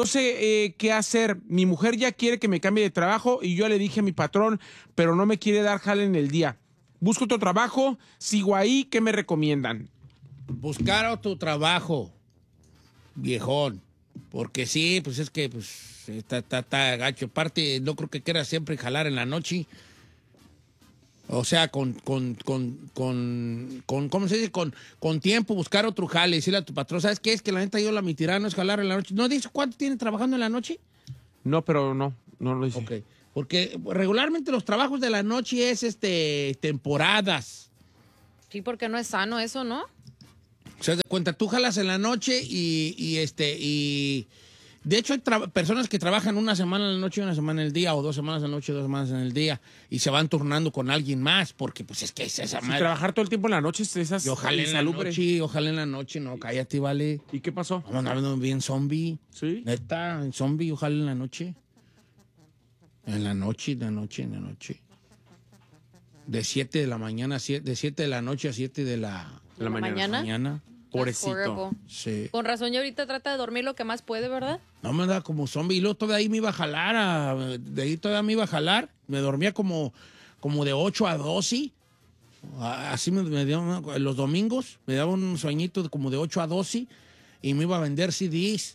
No sé qué hacer. Mi mujer ya quiere que me cambie de trabajo y yo le dije a mi patrón, pero no me quiere dar jale en el día. Busco otro trabajo, sigo ahí, ¿qué me recomiendan? Buscar otro trabajo, viejón. Porque sí, pues es que pues está gacho. Aparte, no creo que quiera siempre jalar en la noche. O sea, ¿cómo se dice? Con tiempo, buscar otro jale, decirle a tu patrón, ¿sabes qué? Es que la neta yo mi tirada no es jalar en la noche. ¿No dice cuánto tiene trabajando en la noche? No, pero no lo dice. Ok, porque regularmente los trabajos de la noche es temporadas. Sí, porque no es sano eso, ¿no? O sea, de cuenta, tú jalas en la noche y de hecho hay personas que trabajan una semana en la noche y una semana en el día, o 2 semanas en la noche y 2 semanas en el día, y se van turnando con alguien más, porque pues es que es esa madre. Trabajar todo el tiempo en la noche es esas. Y ojalá en la noche, no, cállate, vale. ¿Y qué pasó? Vamos andando bien zombie. ¿Sí? Neta, en zombie, ojalá en la noche. En la noche. De 7 de la mañana, de 7 de la noche a 7 de la mañana. Pobrecito. Sí. Con razón, y ahorita trata de dormir lo que más puede, ¿verdad? No me andaba como zombie. Y luego todavía ahí me iba a jalar. De ahí todavía me iba a jalar. Me dormía como de 8 a 12. Así me dio los domingos. Me daba un sueñito como de 8 a 12. Y me iba a vender CDs.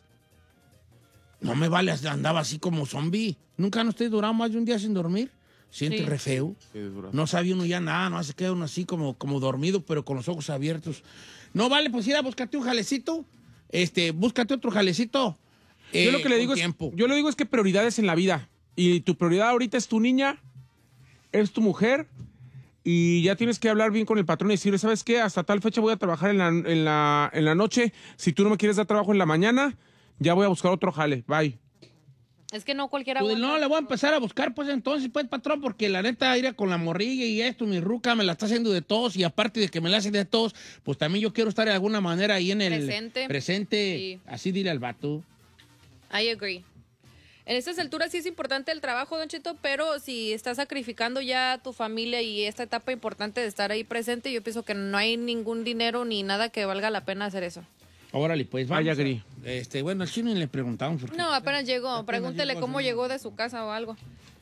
No me vale, andaba así como zombie. ¿Nunca no estoy durado más de un día sin dormir? Siente re feo. Sí, No sabía uno ya nada, no se queda uno así como dormido, pero con los ojos abiertos. No vale, pues ir a buscarte un jalecito. Búscate otro jalecito. Yo lo que le digo es que prioridades en la vida. Y tu prioridad ahorita es tu niña, es tu mujer, y ya tienes que hablar bien con el patrón y decirle, ¿sabes qué? Hasta tal fecha voy a trabajar en la noche. Si tú no me quieres dar trabajo en la mañana, ya voy a buscar otro jale. Bye. Es que no cualquiera... Pues no, le voy a empezar a buscar, pues entonces, pues, patrón, porque la neta, ir con la morrilla y esto, mi ruca me la está haciendo de todos, y aparte de que me la hace de todos, pues también yo quiero estar de alguna manera ahí en el... Presente. Sí. Así dile al vato. I agree. En estas alturas sí es importante el trabajo, Don Cheto, pero si estás sacrificando ya a tu familia y esta etapa importante de estar ahí presente, yo pienso que no hay ningún dinero ni nada que valga la pena hacer eso. Órale, pues vamos. Agree. Bueno, al chino le preguntamos. No, apenas llegó. Pregúntele cómo llegó de su casa o algo.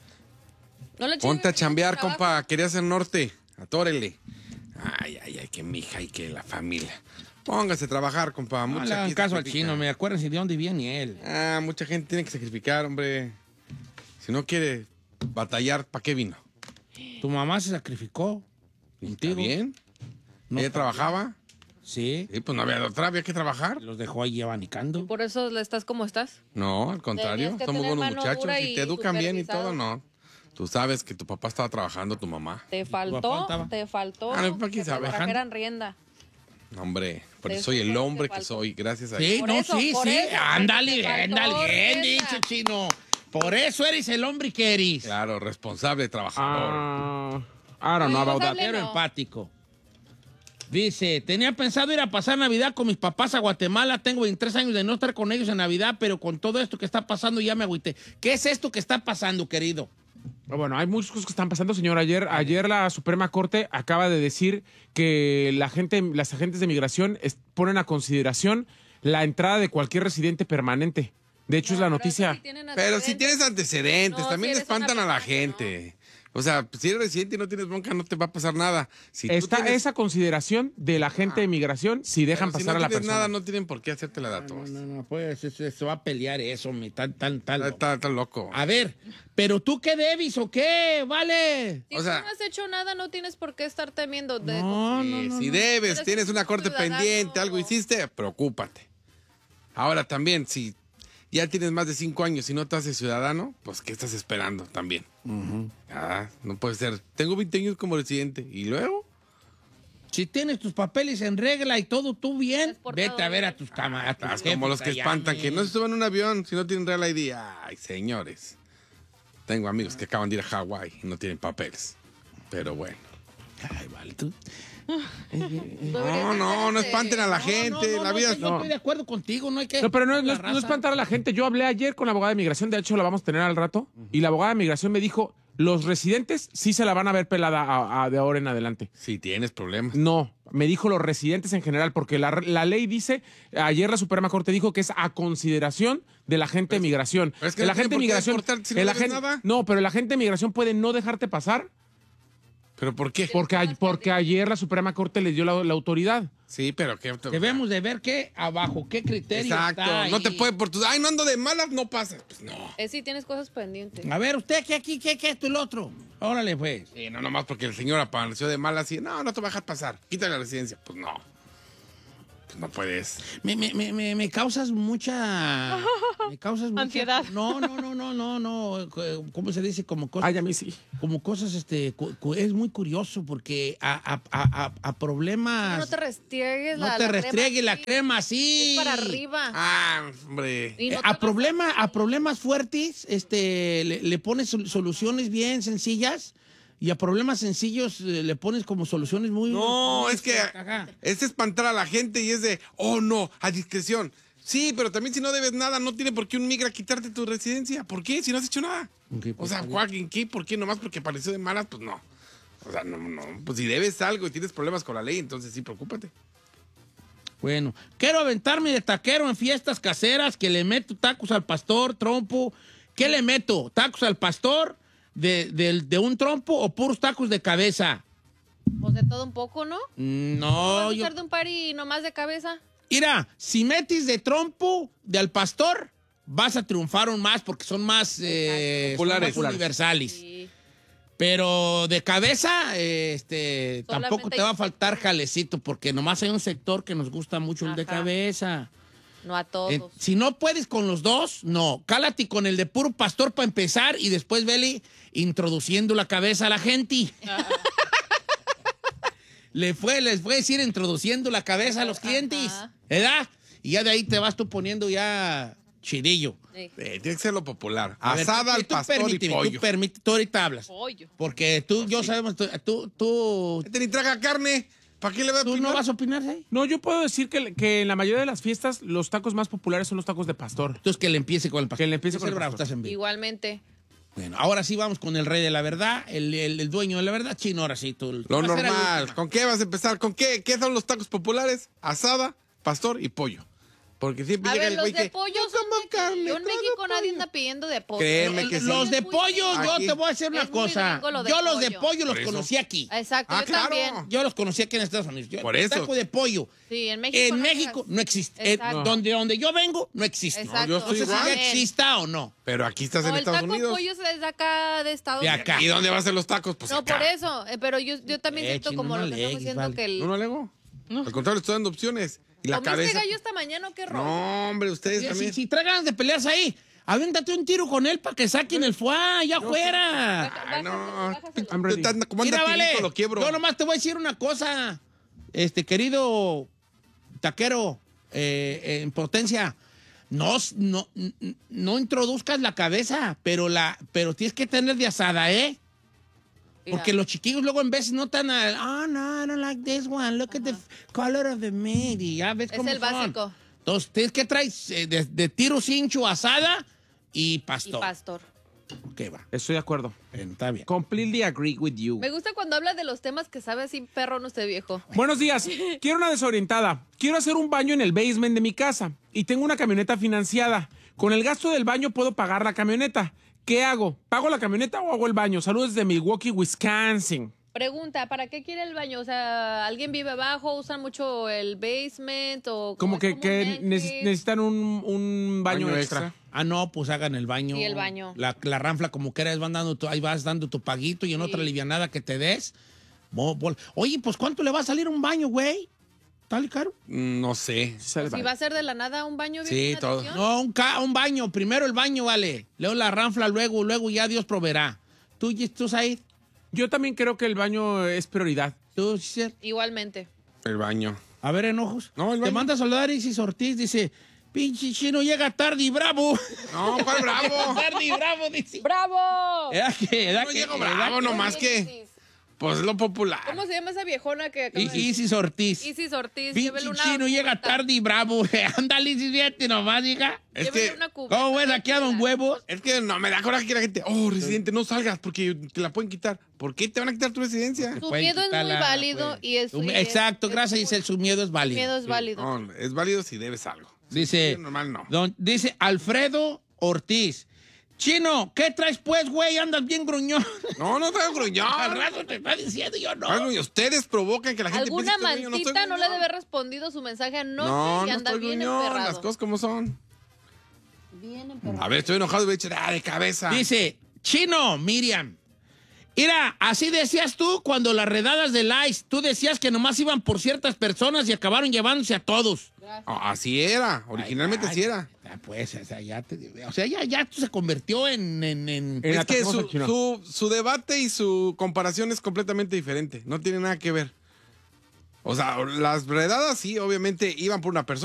No le Ponte a chambear, compa. Quería ser norte. Atórele. Ay, que mi hija y que la familia. Póngase a trabajar, compa. No le hagan caso al chino, me acuérdense de dónde viene él. Mucha gente tiene que sacrificar, hombre. Si no quiere batallar, ¿para qué vino? Tu mamá se sacrificó. ¿Está bien? No ¿Ella está trabajaba? Bien. Sí. Sí, pues no había otra, había que trabajar. Los dejó ahí abanicando. ¿Por eso estás como estás? No, al contrario. Somos buenos muchachos y te educan bien y todo, no. Tú sabes que tu papá estaba trabajando, tu mamá. Te faltó. No, ¿para quién sabe? Trajeran rienda. Hombre, por eso soy el hombre que soy, gracias a Sí, Dios. no, eso, sí. eso, Ándale, faltó bien rienda. dicho, chino. Por eso eres el hombre que eres. Claro, responsable, trabajador. I don't know about that. Pero empático. Dice, tenía pensado ir a pasar Navidad con mis papás a Guatemala. Tengo 23 años de no estar con ellos en Navidad, pero con todo esto que está pasando ya me agüité. ¿Qué es esto que está pasando, querido? Bueno, hay muchas cosas que están pasando, señor. Ayer la Suprema Corte acaba de decir que las agentes de migración ponen a consideración la entrada de cualquier residente permanente. De hecho, es la noticia. Pero si tienes antecedentes, No, también si eres espantan una a la persona, gente. O sea, si eres residente y no tienes bronca, no te va a pasar nada. Si tú Está tienes- esa consideración de la agente de migración si dejan pero si pasar no a la tienes persona. nada, no tienen por qué hacerte la datos. No, pues se va a pelear eso, tan. Está loco. A ver, ¿pero tú qué debes o qué? Vale. Si O sea- tú no has hecho nada, no tienes por qué estar temiendo. Si debes, Eres tienes un una corte ciudadano. pendiente, algo hiciste, preocúpate. Ahora también, si ya tienes más de 5 años y no te haces ciudadano, pues ¿qué estás esperando también? No puede ser. Tengo 20 años como residente. ¿Y luego? Si tienes tus papeles en regla y todo tú bien, Es por vete todo a ver a bien. tus camaradas. Como los que espantan, que no se suban a un avión si no tienen Real ID. Ay, señores. Tengo amigos que acaban de ir a Hawái y no tienen papeles. Pero bueno. Ay, vale, tú. No espanten a la gente. La vida Yo estoy de acuerdo contigo, no hay que... No, pero no la raza. espantar a la gente. Yo hablé ayer con la abogada de migración, de hecho la vamos a tener al rato, y la abogada de migración me dijo, los residentes sí se la van a ver pelada de ahora en adelante. Si tienes problemas. No, Me dijo los residentes en general, porque la ley dice, ayer la Suprema Corte dijo que es a consideración del agente de migración. Pero es que el no agente de tiene por qué migración, deportarte si no debes nada. no, pero el agente de migración puede no dejarte pasar ¿Pero por qué? porque ayer la Suprema Corte les dio la autoridad. Sí, pero ¿qué? Debemos de ver qué abajo, qué criterio Exacto. está No te ahí. puede por tus... Ay, no ando de malas, no pasa. Pues no. Sí, tienes cosas pendientes. A ver, usted, ¿qué aquí, qué esto y lo otro? Órale, pues. Sí, no, nomás porque el señor apareció de malas y no te va a dejar pasar. Quítale la residencia. Pues no. Pues no puedes. Me causas mucha... Me causas mucha... Ansiedad. No. ¿Cómo se dice? Como cosas... Ay, a mí sí. Como cosas, es muy curioso porque a problemas... No te restriegues No la te crema restriegues la así. crema así. Es para arriba. Ah, hombre. Y no te A vas problemas fuertes, le pones soluciones bien sencillas y a problemas sencillos le pones como soluciones muy... No, es que Ajá. es espantar a la gente y es de, oh no, a discreción. Sí, pero también si no debes nada, no tiene por qué un migra quitarte tu residencia. ¿Por qué? Si no has hecho nada. Ok, O pues, sea, está bien. Joaquín, ¿qué? ¿Por qué? Nomás porque apareció de malas, pues no. O sea, no. Pues si debes algo y tienes problemas con la ley, entonces sí, preocúpate. Bueno, quiero aventarme de taquero en fiestas caseras que le meto tacos al pastor, trompo. ¿Qué le meto? ¿Tacos al pastor de un trompo o puros tacos de cabeza? Pues de todo un poco, ¿no? No, ¿Vas a yo... hacer de un party nomás de cabeza? Mira, si metes de trompo de al pastor, vas a triunfar aún más porque son más, Populares. universales. Sí. Pero de cabeza, tampoco te va a hay- faltar jalecito porque nomás hay un sector que nos gusta mucho el de Ajá. cabeza. No a todos. Si no puedes con los dos, no. Cálate con el de puro pastor para empezar y después vele introduciendo la cabeza a la gente. Les puedes ir introduciendo la cabeza a los clientes, Ajá. ¿verdad? Y ya de ahí te vas tú poniendo ya chidillo. Sí. Tiene que ser lo popular. A ver, Asada al tú pastor y permíteme, pollo. Tú ahorita hablas. Pollo. Porque yo sabemos, tú Este ni traga carne. ¿Para qué le va a no opinar? vas a opinar, ¿eh? No, yo puedo decir que en la mayoría de las fiestas los tacos más populares son los tacos de pastor. Entonces que le empiece con el pastor. Que le empiece con el Bravo, pastor. estás en vivo. Igualmente. Bueno, ahora sí vamos con el rey de la verdad, el dueño de la verdad, Chino, ahora sí. Tú Lo vas a ser el normal. último. ¿Con qué vas a empezar? ¿Con qué? ¿Qué son los tacos populares? Asada, pastor y pollo. Porque siempre A llega ver, el los güey de que... pollo "Yo son como de carne, Yo en traigo México nadie pollo". anda pidiendo de pollo. Créeme que sí. Los de muy pollo, gringo. yo Aquí. te voy a decir una Es muy cosa. gringo lo de Yo los de pollo. pollo los Por eso. conocí aquí. Exacto, Ah, yo claro. también. Yo los conocí aquí en Estados Unidos. Por el eso. taco de pollo. Sí, en México. En no México se- no existe. Exacto. Donde yo vengo, no existe. Exacto. yo estoy No sé si igual. ya exista o no. Pero aquí estás No, en el Estados taco Unidos. pollo es de acá de Estados De Unidos. acá. ¿Y dónde vas a hacer los tacos? Pues No, acá. por eso. Pero yo también siento Chino, como no lo que estamos alegues, diciendo vale. que el... No, no alego. Al contrario, estoy dando opciones. Y la ¿Comiste cabeza... gallo esta mañana o qué rollo? No, hombre, ustedes también. Si trae ganas de pelearse ahí, aviéntate un tiro con él para que saquen el fuá allá afuera. Ay, no. Bájaselo. I'm ready. Como anda Mira, vale, tirito, lo quiebro. yo nomás te voy a decir una cosa, querido taquero en potencia, no introduzcas la cabeza, pero tienes que tener de asada, ¿eh? Porque Mira. los chiquillos luego en veces no están no, I don't like this one, look at the color of the meat, y ya ves Es cómo el son. básico. Entonces, tienes que traer de tiro cincho, asada y Y pastor. pastor. ¿Qué va? Estoy de acuerdo. Está bien. Completely agree with you. Me gusta cuando habla de los temas que sabe así perro no usted viejo. Buenos días. Quiero una desorientada. Quiero hacer un baño en el basement de mi casa y tengo una camioneta financiada. Con el gasto del baño puedo pagar la camioneta. ¿Qué hago? ¿Pago la camioneta o hago el baño? Saludos desde Milwaukee, Wisconsin. Pregunta, ¿para qué quiere el baño? O sea, ¿alguien vive abajo? ¿Usan mucho el basement? O Como es que comúnmente? necesitan un baño Baño extra. extra. Ah, no, pues hagan el baño. Sí, el baño. La ranfla como quieras, ahí vas dando tu paguito y en Sí. otra livianada que te des. Oye, pues ¿cuánto le va a salir un baño, güey? ¿Tal y caro? No sé. Si va a ser de la nada un baño bien Sí, una todo. atención. No, un baño. Primero el baño, vale. Luego la ranfla, luego ya Dios proveerá. ¿Tú Said? Yo también creo que el baño es prioridad. ¿Tú, Giselle? Igualmente. El baño. A ver, enojos. No, el Te baño. manda a saludar Isis Ortiz, dice, pinche chino llega tarde y bravo. No, ¿cuál bravo? tarde y bravo, dice. ¡Bravo! ¿Era que? No llego bravo, nomás que... Pues lo popular. ¿Cómo se llama esa viejona que acaba de... Isis Ortiz. Isis Ortiz. Pinche Llévele una chino llega cubeta. tarde y bravo. Ándale, Isis, fíjate nomás, hija. Es Llévele que, una cubeta. ¿Cómo ves aquí a Don Huevos? es que no me da coraje que la gente, oh, residente, no salgas porque te la pueden quitar. ¿Por qué te van a quitar tu residencia? Su Pueden miedo es muy quitarla, válido pues. y es... Exacto, es gracias, muy- Giselle. Su miedo es Su válido. miedo es válido. No, es válido si debes algo. Dice, Sí, normal no. dice Alfredo Ortiz. Chino, ¿qué traes pues, güey? Andas bien gruñón. No traigo gruñón. Al rato te está diciendo yo no. Ay, ustedes provocan que la gente Alguna piense que estoy gruñón. mantita estoy no le debe gruñón. haber respondido su mensaje anoche No y anda estoy bien gruñón, emperrado. las cosas como son. Bien emperrado. A ver, estoy enojado y voy a echar de cabeza. Dice, Chino, Miriam. Mira, así decías tú cuando las redadas del ICE, tú decías que nomás iban por ciertas personas y acabaron llevándose a todos. Así era, originalmente así era. Pues, o sea, ya se convirtió en Es que atacamos al chino. su debate y su comparación es completamente diferente. No tiene nada que ver. O sea, las redadas sí, obviamente iban por una persona.